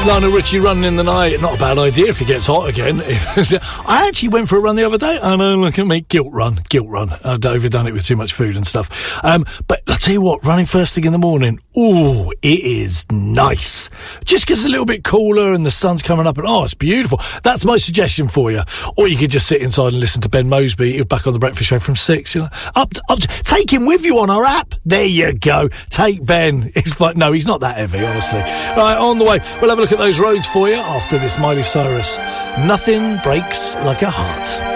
Lionel Richie, Running in the Night. Not a bad idea if it gets hot again. I actually went for a run the other day. I know, look at me. Guilt run. I've overdone it with too much food and stuff. But I'll tell you what, running first thing in the morning, ooh, it is nice. Just because it's a little bit cooler and the sun's coming up and, it's beautiful. That's my suggestion for you. Or you could just sit inside and listen to Ben Mosby back on the Breakfast Show from 6. You know, take him with you on our app. There you go. Take Ben. No, he's not that heavy, honestly. Right, on the way. We'll have a look at those roads for you after this Miley Cyrus. Nothing breaks like a heart.